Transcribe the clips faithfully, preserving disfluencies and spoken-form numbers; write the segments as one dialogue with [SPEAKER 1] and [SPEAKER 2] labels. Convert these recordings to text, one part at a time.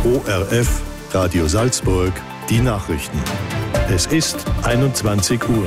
[SPEAKER 1] O R F, Radio Salzburg, die Nachrichten. Es ist einundzwanzig Uhr.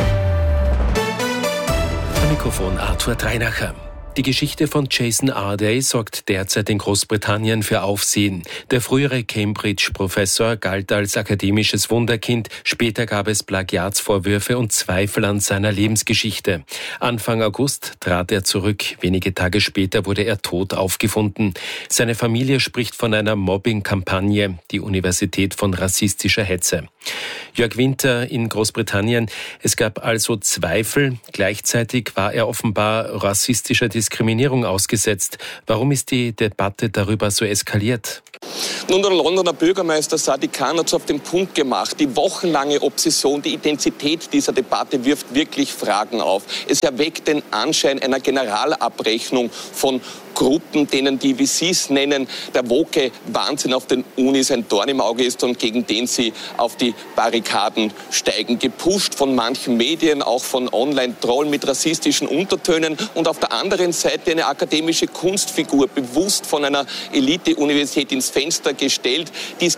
[SPEAKER 2] Am Mikrofon Arthur Dreinacher. Die Geschichte von Jason Arday sorgt derzeit in Großbritannien für Aufsehen. Der frühere Cambridge-Professor galt als akademisches Wunderkind. Später gab es Plagiatsvorwürfe und Zweifel an seiner Lebensgeschichte. Anfang August trat er zurück. Wenige Tage später wurde er tot aufgefunden. Seine Familie spricht von einer Mobbing-Kampagne, die Universität von rassistischer Hetze. Jörg Winter in Großbritannien. Es gab also Zweifel. Gleichzeitig war er offenbar rassistischer Diskriminierung ausgesetzt. Warum ist die Debatte darüber so eskaliert?
[SPEAKER 3] Nun, der Londoner Bürgermeister Sadiq Khan hat es auf den Punkt gemacht. Die wochenlange Obsession, die Intensität dieser Debatte wirft wirklich Fragen auf. Es erweckt den Anschein einer Generalabrechnung von Gruppen, denen die, wie Sie es nennen, der woke Wahnsinn auf den Unis ein Dorn im Auge ist und gegen den sie auf die Barrikaden steigen. Gepusht von manchen Medien, auch von Online-Trollen mit rassistischen Untertönen und auf der anderen Seite eine akademische Kunstfigur, bewusst von einer Elite-Universität ins Fenster gestellt.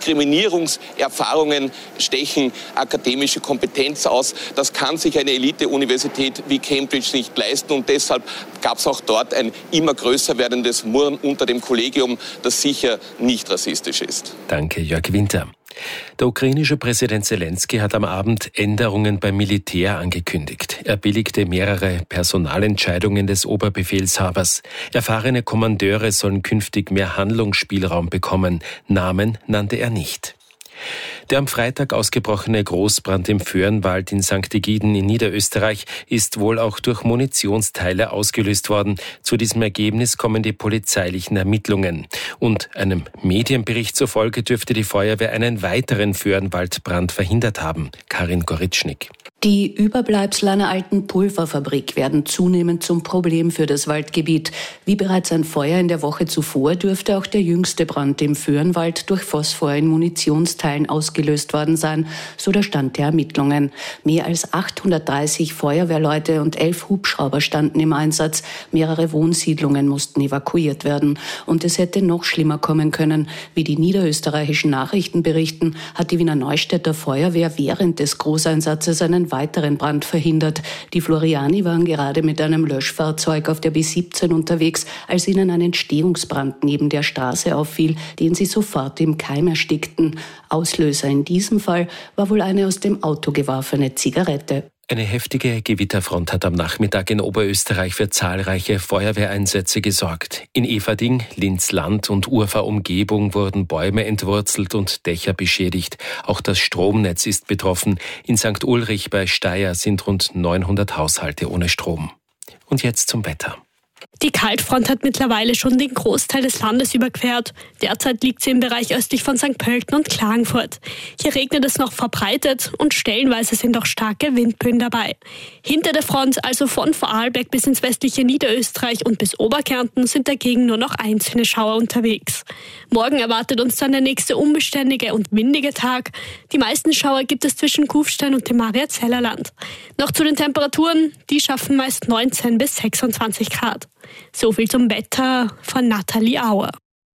[SPEAKER 3] Diskriminierungserfahrungen stechen akademische Kompetenz aus. Das kann sich eine Elite-Universität wie Cambridge nicht leisten und deshalb gab es auch dort ein immer größer werdendes Murren unter dem Kollegium, das sicher nicht rassistisch ist.
[SPEAKER 2] Danke, Jörg Winter. Der ukrainische Präsident Zelensky hat am Abend Änderungen beim Militär angekündigt. Er billigte mehrere Personalentscheidungen des Oberbefehlshabers. Erfahrene Kommandeure sollen künftig mehr Handlungsspielraum bekommen. Namen nannte er nicht. Der am Freitag ausgebrochene Großbrand im Föhrenwald in Sankt Egiden in Niederösterreich ist wohl auch durch Munitionsteile ausgelöst worden. Zu diesem Ergebnis kommen die polizeilichen Ermittlungen. Und einem Medienbericht zufolge dürfte die Feuerwehr einen weiteren Föhrenwaldbrand verhindert haben. Karin Goritschnik.
[SPEAKER 4] Die Überbleibsel einer alten Pulverfabrik werden zunehmend zum Problem für das Waldgebiet. Wie bereits ein Feuer in der Woche zuvor dürfte auch der jüngste Brand im Föhrenwald durch Phosphor in Munitionsteilen ausgelöst worden sein, so der Stand der Ermittlungen. Mehr als achthundertdreißig Feuerwehrleute und elf Hubschrauber standen im Einsatz. Mehrere Wohnsiedlungen mussten evakuiert werden. Und es hätte noch schlimmer kommen können. Wie die niederösterreichischen Nachrichten berichten, hat die Wiener Neustädter Feuerwehr während des Großeinsatzes einen weiteren Brand verhindert. Die Floriani waren gerade mit einem Löschfahrzeug auf der B siebzehn unterwegs, als ihnen ein Entstehungsbrand neben der Straße auffiel, den sie sofort im Keim erstickten. Auslöser in diesem Fall war wohl eine aus dem Auto geworfene Zigarette.
[SPEAKER 2] Eine heftige Gewitterfront hat am Nachmittag in Oberösterreich für zahlreiche Feuerwehreinsätze gesorgt. In Everding, Linz-Land und Urfahr-Umgebung wurden Bäume entwurzelt und Dächer beschädigt. Auch das Stromnetz ist betroffen. In Sankt Ulrich bei Steyr sind rund neunhundert Haushalte ohne Strom. Und jetzt zum Wetter.
[SPEAKER 5] Die Kaltfront hat mittlerweile schon den Großteil des Landes überquert. Derzeit liegt sie im Bereich östlich von Sankt Pölten und Klagenfurt. Hier regnet es noch verbreitet und stellenweise sind auch starke Windböen dabei. Hinter der Front, also von Vorarlberg bis ins westliche Niederösterreich und bis Oberkärnten, sind dagegen nur noch einzelne Schauer unterwegs. Morgen erwartet uns dann der nächste unbeständige und windige Tag. Die meisten Schauer gibt es zwischen Kufstein und dem Mariazellerland. Noch zu den Temperaturen, die schaffen meist neunzehn bis sechsundzwanzig Grad. So viel zum Wetter von Nathalie Auer.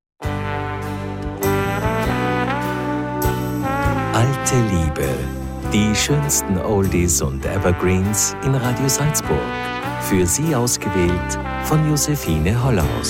[SPEAKER 6] Alte Liebe. Die schönsten Oldies und Evergreens in Radio Salzburg. Für Sie ausgewählt von Josephine Hollhaus.